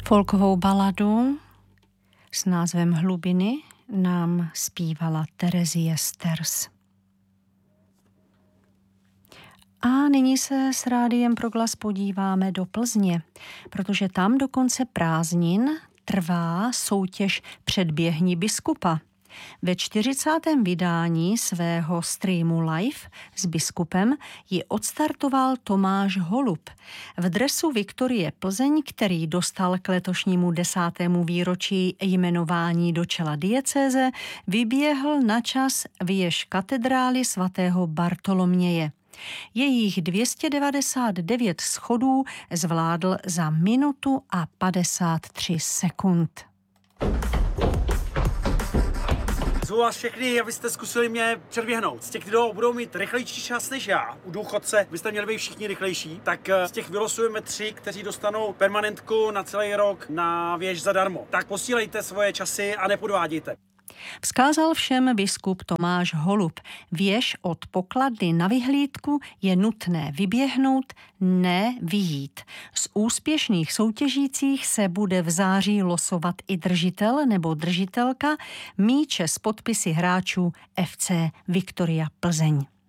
Folkovou baladu s názvem Hlubiny nám zpívala Terezie Sters. A nyní se s Rádiem Proglas podíváme do Plzně, protože tam do konce prázdnin trvá soutěž Předběhni biskupa. Ve 40. vydání svého streamu live s biskupem ji odstartoval Tomáš Holub. V dresu Viktorie Plzeň, který dostal k letošnímu 10. výročí jmenování do čela diecéze, vyběhl na čas věž katedrály svatého Bartoloměje. Jejich 299 schodů zvládl za minutu a 53 sekund. Zvu vás všechny, abyste zkusili mě předběhnout. Z těch, kdo budou mít rychlejší čas než já, u důchodce byste měli být všichni rychlejší, tak z těch vylosujeme 3, kteří dostanou permanentku na celý rok na věž zadarmo. Tak posílejte svoje časy a nepodvádějte. Vzkázal všem biskup Tomáš Holub. Věž od pokladny na vyhlídku je nutné vyběhnout, ne vyjít. Z úspěšných soutěžících se bude v září losovat i držitel nebo držitelka míče s podpisy hráčů FC Viktoria Plzeň.